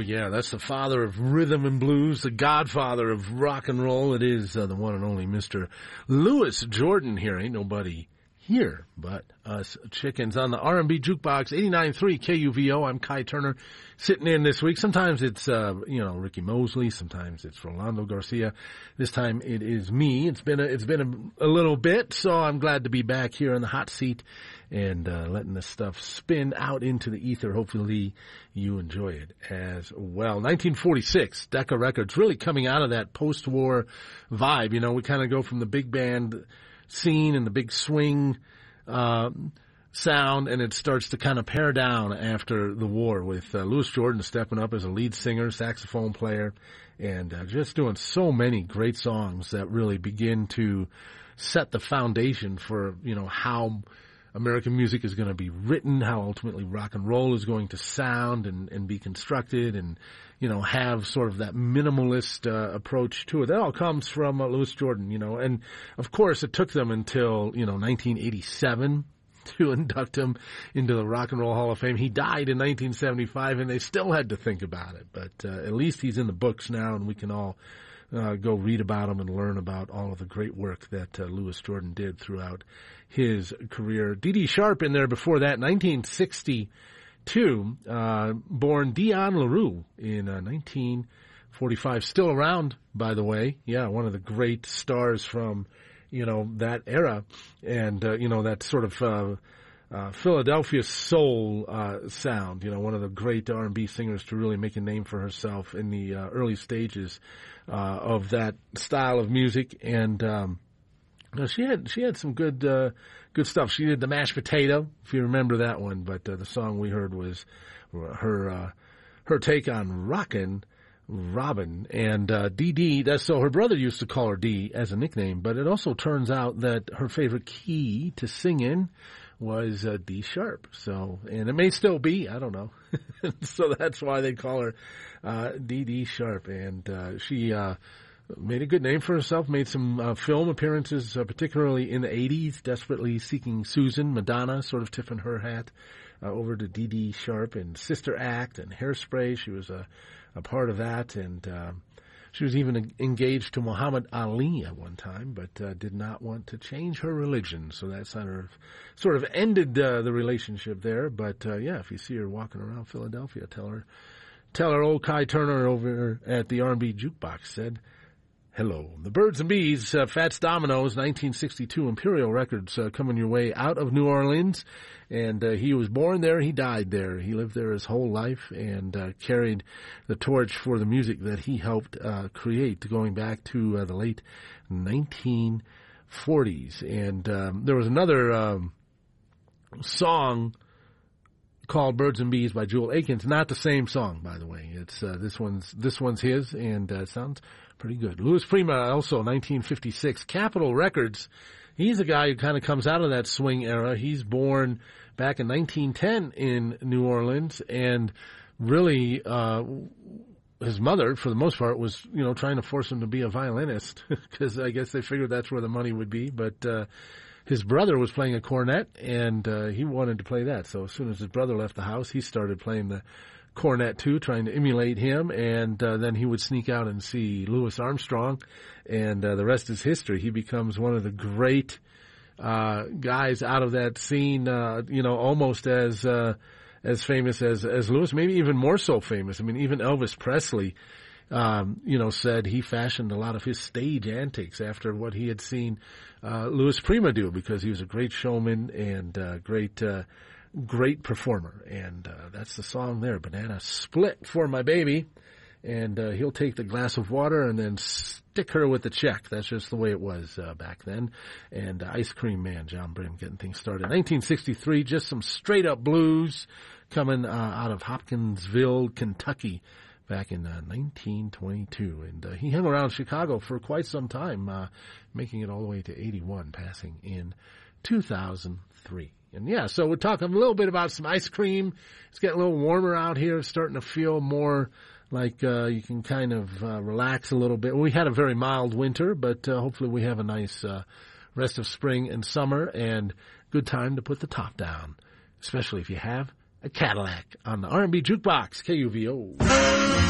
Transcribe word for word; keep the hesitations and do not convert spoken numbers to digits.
yeah, that's the father of rhythm and blues, the godfather of rock and roll. It is uh, the one and only Mister Louis Jordan here. Ain't nobody here but us chickens on the R and B Jukebox, eighty-nine point three K U V O. I'm Kai Turner sitting in this week. Sometimes it's, uh, you know, Ricky Mosley. Sometimes it's Rolando Garcia. This time it is me. It's been a, it's been a, a little bit, so I'm glad to be back here in the hot seat and uh, letting this stuff spin out into the ether. Hopefully you enjoy it as well. nineteen forty-six, Decca Records, really coming out of that post-war vibe. You know, we kind of go from the big band scene and the big swing uh, sound, and it starts to kind of pare down after the war with uh, Louis Jordan stepping up as a lead singer, saxophone player, and uh, just doing so many great songs that really begin to set the foundation for, you know, how American music is going to be written, how ultimately rock and roll is going to sound and, and be constructed and, you know, have sort of that minimalist uh, approach to it. That all comes from uh, Louis Jordan, you know, and of course it took them until, you know, nineteen eighty-seven to induct him into the Rock and Roll Hall of Fame. He died in nineteen seventy-five and they still had to think about it, but uh, at least he's in the books now and we can all uh, go read about him and learn about all of the great work that uh, Louis Jordan did throughout his career. Dee Dee Sharp in there before that, nineteen sixty-two, uh, born Dion LaRue in uh, nineteen forty-five. Still around, by the way. Yeah, one of the great stars from, you know, that era. And, uh, you know, that sort of uh, uh, Philadelphia soul uh, sound. You know, one of the great R and B singers to really make a name for herself in the uh, early stages uh, of that style of music. And um No, she had she had some good uh, good stuff. She did the Mashed Potato, if you remember that one. But uh, the song we heard was her uh, her take on Rockin' Robin. And uh, Dee Dee, that's so her brother used to call her Dee as a nickname. But it also turns out that her favorite key to sing in was uh, D sharp. So, and it may still be, I don't know. So that's why they call her uh, Dee Dee Sharp. And uh, she. Uh, Made a good name for herself, made some uh, film appearances, uh, particularly in the eighties, Desperately Seeking Susan, Madonna, sort of tipping her hat uh, over to Dee Dee Sharp, and Sister Act and Hairspray. She was a, a part of that, and uh, she was even engaged to Muhammad Ali at one time, but uh, did not want to change her religion, so that sort of, sort of ended uh, the relationship there. But, uh, yeah, if you see her walking around Philadelphia, tell her, tell her old Kai Turner over at the R and B Jukebox said hello. The Birds and Bees, uh, Fats Domino's, nineteen sixty-two Imperial Records, uh, coming your way out of New Orleans. And uh, he was born there, he died there. He lived there his whole life and uh, carried the torch for the music that he helped uh, create going back to uh, the late nineteen forties. And um, there was another um, song called Birds and Bees by Jewel Akins. Not the same song, by the way. It's uh, this one's this one's his, and uh, sounds pretty good. Louis Prima, also nineteen fifty-six, Capitol Records. He's a guy who kind of comes out of that swing era. He's born back in nineteen ten in New Orleans, and really uh his mother, for the most part, was, you know, trying to force him to be a violinist because I guess they figured that's where the money would be. But uh his brother was playing a cornet, and uh, he wanted to play that. So as soon as his brother left the house, he started playing the cornet too, trying to emulate him. And uh, then he would sneak out and see Louis Armstrong, and uh, the rest is history. He becomes one of the great uh, guys out of that scene. Uh, you know, almost as uh, as famous as as Louis, maybe even more so famous. I mean, even Elvis Presley. Um, you know, said he fashioned a lot of his stage antics after what he had seen uh, Louis Prima do, because he was a great showman and uh, great, uh, great performer. And uh, that's the song there, Banana Split for My Baby. And uh, he'll take the glass of water and then stick her with the check. That's just the way it was uh, back then. And uh, Ice Cream Man, John Brim, getting things started. nineteen sixty-three, just some straight-up blues coming uh, out of Hopkinsville, Kentucky, back in uh, nineteen twenty-two. And uh, he hung around Chicago for quite some time, uh, making it all the way to eighty-one, passing in two thousand three. And yeah, so we're talking a little bit about some ice cream. It's getting a little warmer out here. It's starting to feel more like uh, you can kind of uh, relax a little bit. We had a very mild winter, but uh, hopefully we have a nice uh, rest of spring and summer, and good time to put the top down, especially if you have a Cadillac on the R and B Jukebox, K U V O.